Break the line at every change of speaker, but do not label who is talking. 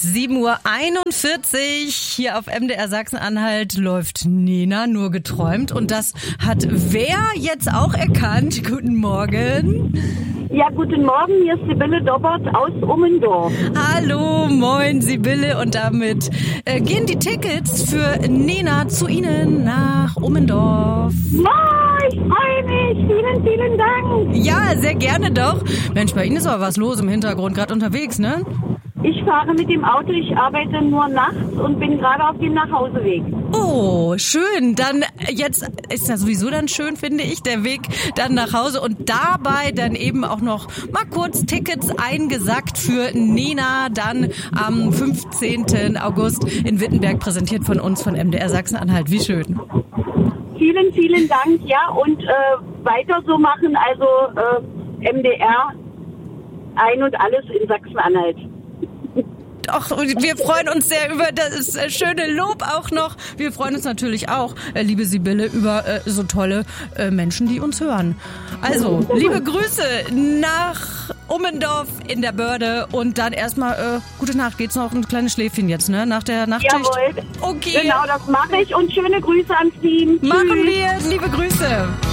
7:41 Uhr hier auf MDR Sachsen-Anhalt läuft Nena nur geträumt und das hat wer jetzt auch erkannt? Guten Morgen.
Ja, guten Morgen, hier ist Sibylle Dobbert aus Ummendorf.
Hallo, moin Sibylle und damit gehen die Tickets für Nena zu Ihnen nach Ummendorf.
Moin, ich freue mich, vielen, vielen Dank.
Ja, sehr gerne doch. Mensch, bei Ihnen ist aber was los im Hintergrund, gerade unterwegs, ne?
Ich fahre mit dem Auto, ich arbeite nur nachts und bin gerade auf dem Nachhauseweg.
Oh, schön. Dann jetzt ist das sowieso dann schön, finde ich, der Weg dann nach Hause und dabei dann eben auch noch mal kurz Tickets eingesackt für Nena dann am 15. August in Wittenberg, präsentiert von uns von MDR Sachsen-Anhalt. Wie schön.
Vielen, vielen Dank, ja, und weiter so machen, also MDR ein und alles in Sachsen-Anhalt.
Doch, wir freuen uns sehr über das schöne Lob auch noch. Wir freuen uns natürlich auch, liebe Sibylle, über so tolle Menschen, die uns hören. Also, liebe Grüße nach Ummendorf in der Börde und dann erstmal gute Nacht. Geht's noch ein kleines Schläfchen jetzt, ne? Nach der Nachtschicht?
Jawohl.
Okay.
Genau, das mache ich und schöne Grüße ans Team.
Machen wir. Liebe Grüße.